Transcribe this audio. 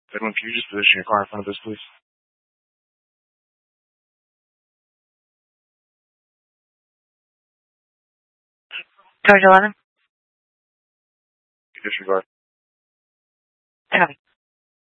Edwin, can you just position your car in front of this, please? George 11. Disregard. Copy.